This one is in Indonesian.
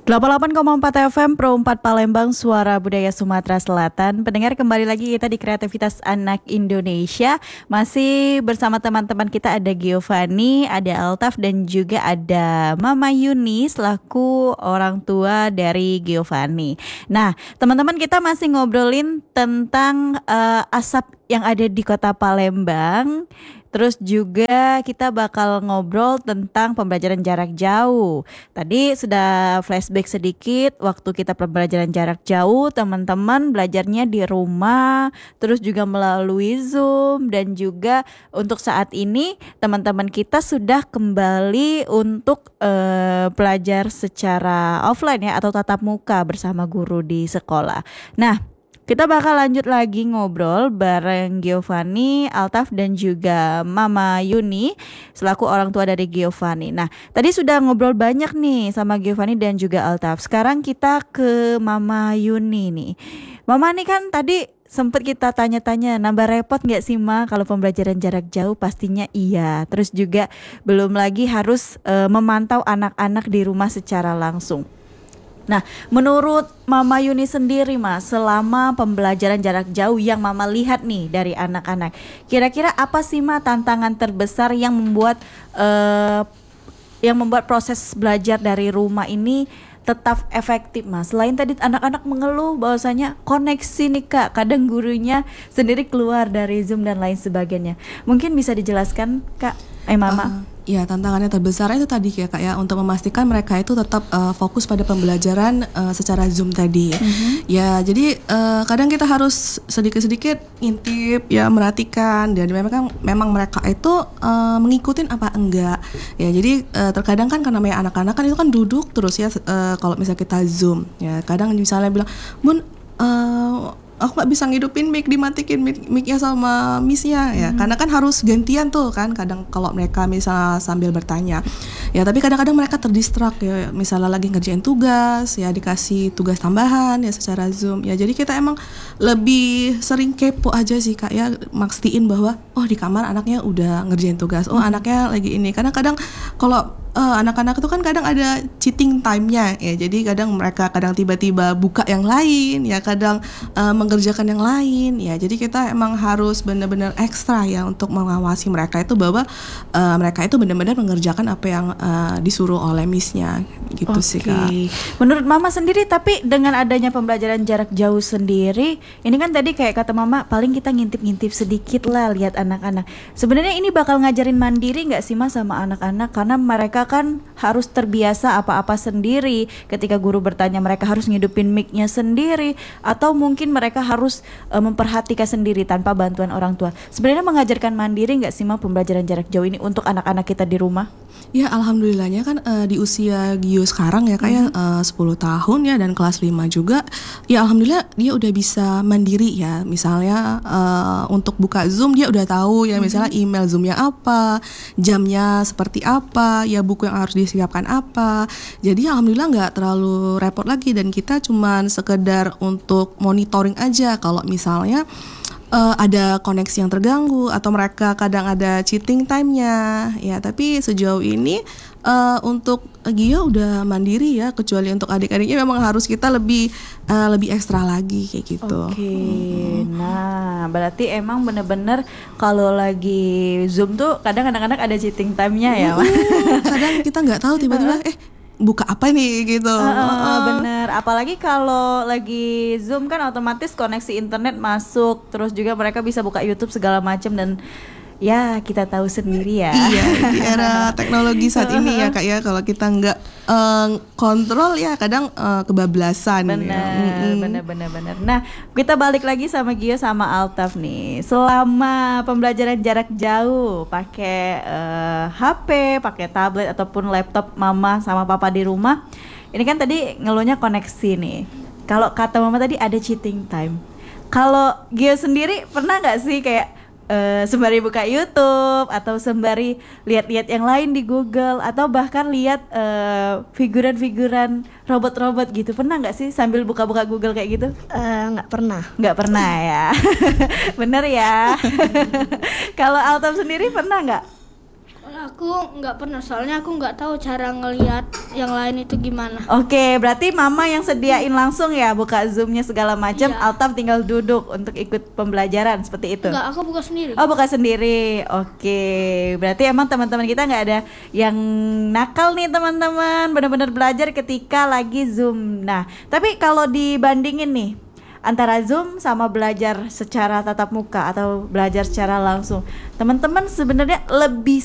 88,4 FM Pro 4 Palembang, Suara Budaya Sumatera Selatan. Pendengar, kembali lagi kita di Kreativitas Anak Indonesia. Masih bersama teman-teman kita, ada Giovanni, ada Altaf, dan juga ada Mama Yuni selaku orang tua dari Giovanni. Nah, teman-teman, kita masih ngobrolin tentang asap yang ada di Kota Palembang. Terus juga kita bakal ngobrol tentang pembelajaran jarak jauh. Tadi sudah flashback sedikit waktu kita pembelajaran jarak jauh, teman-teman belajarnya di rumah, terus juga melalui Zoom, dan juga untuk saat ini teman-teman kita sudah kembali untuk belajar secara offline ya, atau tatap muka bersama guru di sekolah. Nah, kita bakal lanjut lagi ngobrol bareng Giovanni, Altaf, dan juga Mama Yuni selaku orang tua dari Giovanni. Nah, tadi sudah ngobrol banyak nih sama Giovanni dan juga Altaf. Sekarang kita ke Mama Yuni nih. Mama nih kan tadi sempet kita tanya-tanya, nambah repot gak sih Ma kalau pembelajaran jarak jauh? Pastinya iya. Terus juga belum lagi harus memantau anak-anak di rumah secara langsung. Nah, menurut Mama Yuni sendiri, Mas, selama pembelajaran jarak jauh yang Mama lihat nih dari anak-anak, kira-kira apa sih Ma tantangan terbesar yang membuat proses belajar dari rumah ini tetap efektif, Mas? Selain tadi anak-anak mengeluh bahwasanya koneksi nih Kak, kadang gurunya sendiri keluar dari Zoom dan lain sebagainya. Mungkin bisa dijelaskan Kak, Mama? Ya, tantangannya terbesar itu tadi ya Kak ya, untuk memastikan mereka itu tetap fokus pada pembelajaran secara Zoom tadi. Ya, jadi kadang kita harus sedikit-sedikit ngintip ya, merhatikan, dan memang mereka itu mengikutin apa enggak. Ya, jadi terkadang kan karena namanya anak-anak kan itu kan duduk terus ya, kalau misalnya kita Zoom ya, kadang misalnya bilang, "Bun, aku nggak bisa ngidupin mic, dimatikan mic-nya sama miss-nya ya." Karena kan harus gantian tuh kan, kadang kalau mereka misalnya sambil bertanya ya, tapi kadang-kadang mereka terdistrak ya, misalnya lagi ngerjain tugas ya, dikasih tugas tambahan ya secara Zoom ya. Jadi kita emang lebih sering kepo aja sih Kak ya, mastiin bahwa oh di kamar anaknya udah ngerjain tugas, oh anaknya lagi ini. Karena kadang kalau anak-anak itu kan kadang ada cheating time-nya ya, jadi kadang mereka tiba-tiba buka yang lain ya, kadang mengerjakan yang lain ya. Jadi kita emang harus benar-benar ekstra ya untuk mengawasi mereka itu, bahwa mereka itu benar-benar mengerjakan apa yang disuruh oleh miss-nya gitu sih Kak. Menurut Mama sendiri, tapi dengan adanya pembelajaran jarak jauh sendiri, ini kan tadi kayak kata Mama, paling kita ngintip-ngintip sedikit lah lihat anak-anak. Sebenarnya ini bakal ngajarin mandiri nggak sih Mas sama anak-anak? Karena mereka kan harus terbiasa apa-apa sendiri. Ketika guru bertanya, mereka harus ngidupin mic-nya sendiri, atau mungkin mereka harus memperhatikan sendiri tanpa bantuan orang tua. Sebenarnya mengajarkan mandiri nggak sih Ma pembelajaran jarak jauh ini untuk anak-anak kita di rumah? Ya, alhamdulillahnya kan di usia Gio sekarang ya kayak 10 tahun ya, dan kelas 5 juga. Ya alhamdulillah dia udah bisa mandiri ya. Misalnya untuk buka Zoom dia udah tahu ya, misalnya email Zoom-nya apa, jamnya seperti apa, ya buku yang harus disiapkan apa. Jadi alhamdulillah nggak terlalu repot lagi, dan kita cuman sekedar untuk monitoring aja kalau misalnya ada koneksi yang terganggu atau mereka kadang ada cheating time-nya ya. Tapi sejauh ini untuk Gio udah mandiri ya, kecuali untuk adik-adiknya memang harus kita lebih ekstra lagi kayak gitu. Nah berarti emang bener-bener kalau lagi Zoom tuh kadang anak-anak ada cheating time-nya ya Mas? Kadang kita nggak tahu tiba-tiba buka apa nih gitu. Bener, apalagi kalau lagi Zoom kan otomatis koneksi internet masuk, terus juga mereka bisa buka YouTube segala macam, dan ya kita tahu sendiri ya. Iya, di era teknologi saat ini ya Kak ya, kalau kita nggak kontrol ya kadang kebablasan. Bener. Nah, kita balik lagi sama Gio sama Altaf nih. Selama pembelajaran jarak jauh pakai HP, pakai tablet ataupun laptop Mama sama Papa di rumah, ini kan tadi ngeluhnya koneksi nih. Kalau kata Mama tadi ada cheating time. Kalau Gio sendiri pernah nggak sih kayak sembari buka YouTube atau sembari lihat-lihat yang lain di Google, atau bahkan lihat figuran-figuran robot-robot gitu, pernah nggak sih sambil buka-buka Google kayak gitu? Nggak pernah ya. Bener ya. Kalau Altaf sendiri pernah nggak? Kalau aku nggak pernah, soalnya aku nggak tahu cara ngelihat yang lain itu gimana. Oke, berarti mama yang sediain langsung ya buka Zoom-nya segala macam, Iya. Altaf tinggal duduk untuk ikut pembelajaran seperti itu. Enggak, aku buka sendiri. Oh, buka sendiri. Oke, berarti emang teman-teman kita nggak ada yang nakal nih teman-teman, benar-benar belajar ketika lagi Zoom. Nah, tapi kalau dibandingin nih antara Zoom sama belajar secara tatap muka atau belajar secara langsung, teman-teman sebenarnya lebih